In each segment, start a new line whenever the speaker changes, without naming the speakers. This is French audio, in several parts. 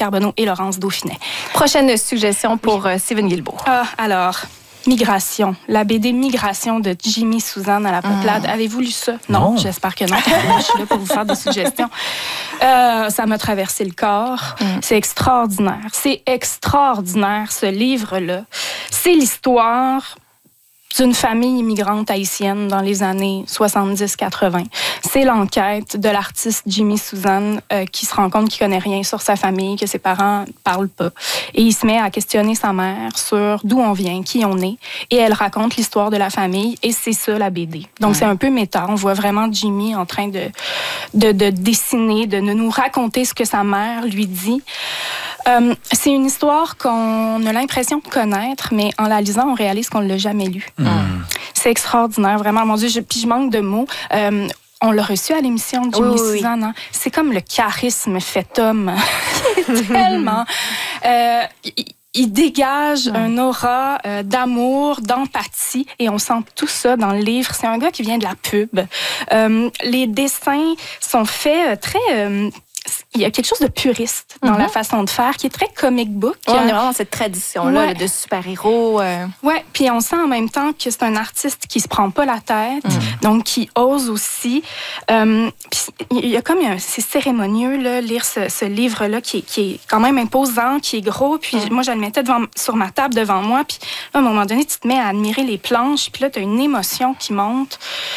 Carbonneau et Laurence Dauphinet.
Prochaine suggestion pour Steven Guilbeault.
Alors, Migration, la BD Migration de Jimmy Suzanne à la Peuplade. Avez-vous lu ça? Non, j'espère que non. Je suis là pour vous faire des suggestions. Ça m'a traversé le corps. C'est extraordinaire. C'est extraordinaire, ce livre-là. C'est l'histoire d'une famille immigrante haïtienne dans les années 70-80. C'est l'enquête de l'artiste Jimmy Suzanne qui se rend compte qu'il connaît rien sur sa famille, que ses parents parlent pas. Et il se met à questionner sa mère sur d'où on vient, qui on est. Et elle raconte l'histoire de la famille et c'est ça la BD. Donc c'est un peu méta. On voit vraiment Jimmy en train de dessiner, de nous raconter ce que sa mère lui dit. C'est une histoire qu'on a l'impression de connaître, mais en la lisant, on réalise qu'on ne l'a jamais lue. C'est extraordinaire, vraiment. Mon Dieu, puis je manque de mots. On l'a reçu à l'émission de Jimmy Suzanne. Hein? C'est comme le charisme fait homme. Tellement. Il dégage un aura d'amour, d'empathie, et on sent tout ça dans le livre. C'est un gars qui vient de la pub. Les dessins sont faits très... il y a quelque chose de puriste dans la façon de faire, qui est très comic book.
On est vraiment dans cette tradition-là là, de super-héros.
Oui, puis on sent en même temps que c'est un artiste qui se prend pas la tête, donc qui ose aussi. Puis il y a comme c'est cérémonieux, là, lire ce livre-là qui est quand même imposant, qui est gros. Puis moi, je le mettais sur ma table devant moi. Puis là, à un moment donné, tu te mets à admirer les planches. Puis là, tu as une émotion qui monte.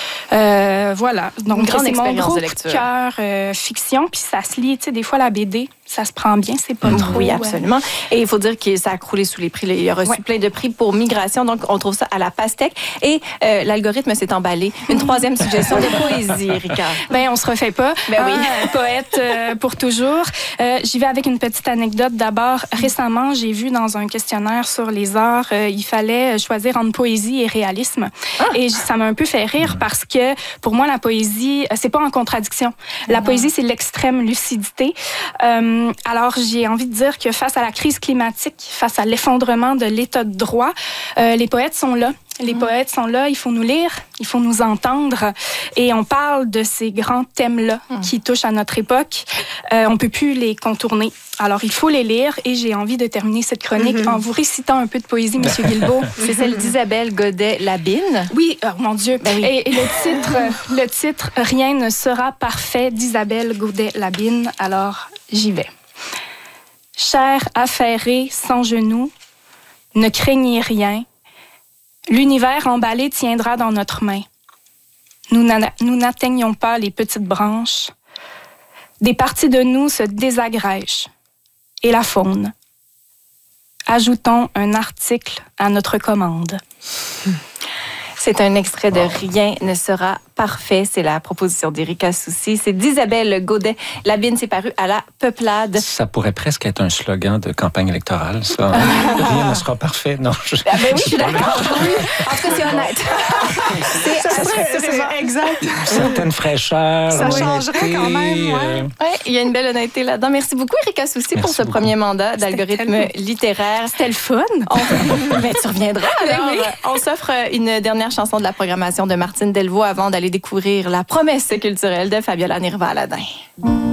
Voilà. Donc,
une grande
c'est mon
expérience
gros
de
coup
lecture.
de cœur fiction. Puis ça se lit, tu sais, des fois, la BD, ça se prend bien, c'est pas trop.
Oui, absolument. Et il faut dire que ça a croulé sous les prix. Il a reçu plein de prix pour Migration, donc on trouve ça à la pastèque. Et l'algorithme s'est emballé. Une troisième suggestion de poésie, Erika.
Ben, on se refait pas.
Ben oui.
Poète pour toujours. J'y vais avec une petite anecdote. D'abord, récemment, j'ai vu dans un questionnaire sur les arts, il fallait choisir entre poésie et réalisme. Et ça m'a un peu fait rire parce que pour moi, la poésie, c'est pas en contradiction. La poésie, c'est l'extrême lucidité. Alors, j'ai envie de dire que face à la crise climatique, face à l'effondrement de l'état de droit, les poètes sont là. Les poètes sont là, il faut nous lire, il faut nous entendre. Et on parle de ces grands thèmes-là qui touchent à notre époque. On peut plus les contourner. Alors, il faut les lire. Et j'ai envie de terminer cette chronique en vous récitant un peu de poésie, Monsieur Guilbeault.
C'est celle d'Isabelle Godet-Labine.
Oui, oh mon Dieu.
Ben oui.
Et le titre « Rien ne sera parfait » d'Isabelle Godet-Labine. Alors, j'y vais. Chair affairée sans genoux, ne craignez rien. L'univers emballé tiendra dans notre main. Nous n'atteignons pas les petites branches. Des parties de nous se désagrègent. Et la faune. Ajoutons un article à notre commande.
C'est un extrait de Rien ne sera parfait. C'est la proposition d'Erika Soucy. C'est d'Isabelle Godet-Labine. C'est paru à la Peuplade.
Ça pourrait presque être un slogan de campagne électorale, ça. Rien ne sera parfait. Non,
oui, je suis d'accord. En tout cas, c'est honnête.
C'est exact.
Une certaine fraîcheur.
Ça changerait quand même,
Il y a une belle honnêteté là-dedans. Merci beaucoup, Erika Soucy, pour ce premier mandat d'algorithme littéraire.
C'était le fun.
Mais tu reviendras. Alors, on s'offre une dernière chanson de la programmation de Martine Delvaux avant d'aller découvrir la promesse culturelle de Fabiola Nirva-Aladin.